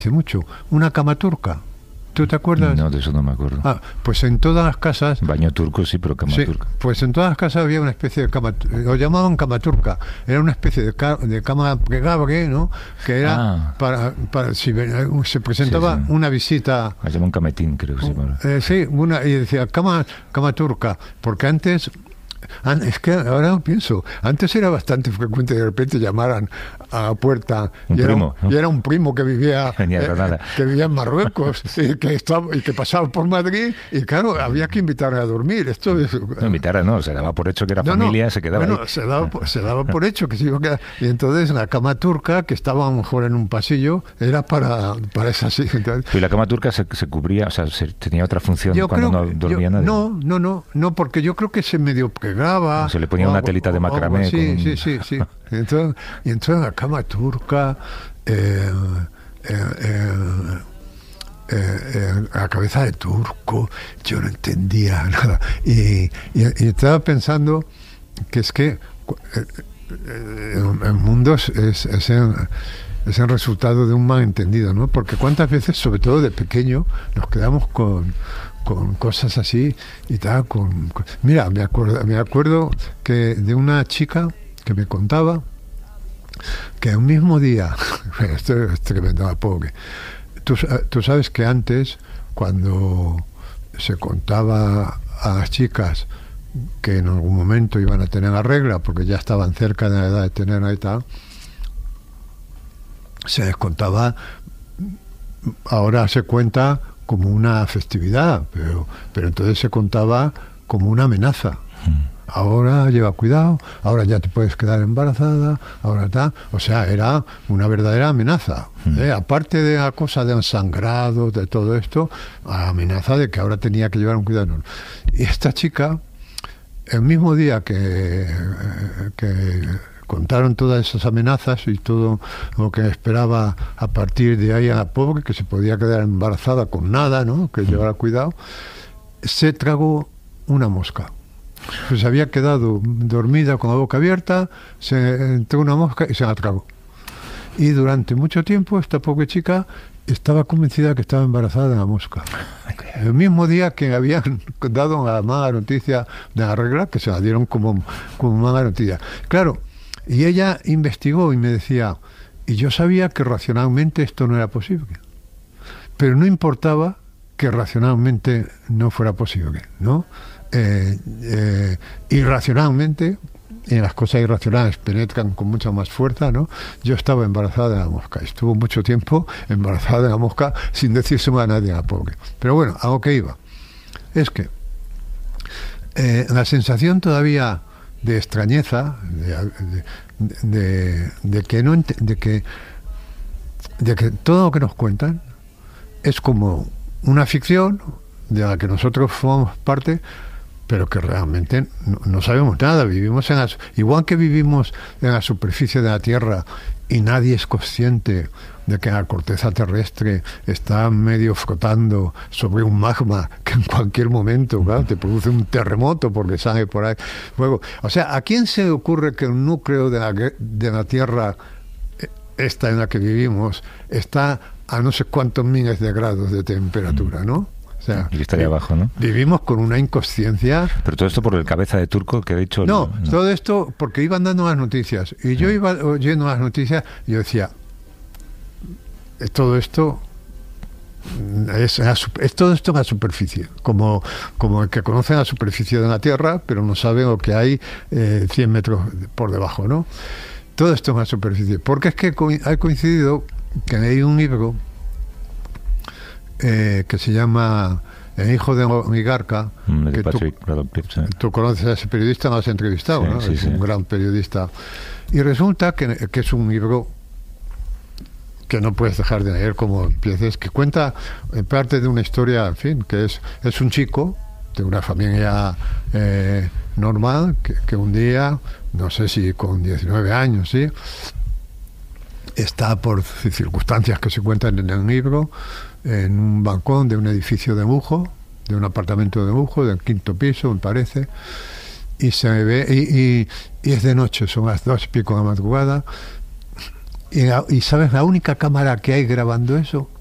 hace mucho, una cama turca. ¿Tú te acuerdas? No, de eso no me acuerdo. Pues en todas las casas... Baño turco sí, pero cama sí, turca. Pues en todas las casas había una especie de cama, lo llamaban cama turca, era una especie de cama plegable, ¿no? Que era para si se presentaba una visita... La llaman cametín, creo que sí, y decía cama turca, porque antes... Es que ahora pienso, antes era bastante frecuente de repente llamaran a la puerta y era un primo que vivía en Marruecos y que pasaba por Madrid y claro, había que invitarle a dormir. No, se daba por hecho que era familia, se quedaba ahí. Se daba por hecho que se iba a quedar. Y entonces la cama turca, que estaba a lo mejor en un pasillo, era para esas... ¿Y la cama turca se cubría, o sea, tenía otra función cuando no dormía nadie? No, porque yo creo que se medio plegaba. Se le ponía una telita de macramé. Sí. Y entonces la cama turca, la cabeza de turco, yo no entendía nada. Y estaba pensando que es que el mundo es el resultado de un malentendido, ¿no? Porque cuántas veces, sobre todo de pequeño, nos quedamos con cosas así y tal. Mira, me acuerdo que de una chica que me contaba que un mismo día, esto es tremendo, pobre. Tú sabes que antes, cuando se contaba a las chicas que en algún momento iban a tener la regla, porque ya estaban cerca de la edad de tenerla y tal, se les contaba, ahora se cuenta como una festividad, pero entonces se contaba como una amenaza. Ahora lleva cuidado, ahora ya te puedes quedar embarazada, ahora está, o sea, era una verdadera amenaza. Aparte de la cosa de sangrado, de todo esto, la amenaza de que ahora tenía que llevar un cuidado. Y esta chica, el mismo día que contaron todas esas amenazas y todo lo que esperaba a partir de ahí a la pobre, que se podía quedar embarazada con nada, ¿no? Que llevara cuidado, se tragó una mosca. Pues había quedado dormida con la boca abierta, se entró una mosca y se la tragó. Y durante mucho tiempo esta pobre chica estaba convencida que estaba embarazada de la mosca. El mismo día que habían dado la mala noticia de la regla, que se la dieron como mala noticia. Claro, y ella investigó y me decía, y yo sabía que racionalmente esto no era posible, pero no importaba que racionalmente no fuera posible, ¿no? Irracionalmente, y las cosas irracionales penetran con mucha más fuerza, ¿no? Yo estaba embarazada de la mosca, estuvo mucho tiempo embarazada de la mosca sin decírselo a nadie, a la pobre. Pero bueno, a lo que iba es que la sensación todavía de extrañeza, de que todo lo que nos cuentan es como una ficción de la que nosotros formamos parte, pero que realmente no sabemos nada. Vivimos igual que vivimos en la superficie de la Tierra y nadie es consciente de que la corteza terrestre está medio flotando sobre un magma que en cualquier momento, claro, te produce un terremoto porque sale por ahí fuego. O sea, ¿a quién se le ocurre que el núcleo de la Tierra, esta en la que vivimos, está a no sé cuántos miles de grados de temperatura, ¿no? O sea, y estaría abajo, ¿no? Vivimos con una inconsciencia. Pero todo esto por el cabeza de turco que ha dicho... No, todo esto porque iban dando las noticias. Y yo iba oyendo las noticias y yo decía, todo esto es todo esto en la superficie, como el que conoce la superficie de la Tierra, pero no sabe lo que hay 100 metros por debajo, ¿no? Todo esto en la superficie. Porque es que ha coincidido que leí un libro que se llama El hijo de oligarca, que tú conoces a ese periodista, lo has entrevistado, ¿no? Es un gran periodista. Y resulta que es un libro que no puedes dejar de leer como empieces, que cuenta parte de una historia, en fin, que es un chico de una familia normal, que un día, no sé si con 19 años, ¿sí?, está por circunstancias que se cuentan en el libro, en un balcón de un edificio de lujo, de un apartamento de lujo, del 5º piso, me parece, y se ve, y es de noche, son las 2:00 de la madrugada, Y sabes, la única cámara que hay grabando eso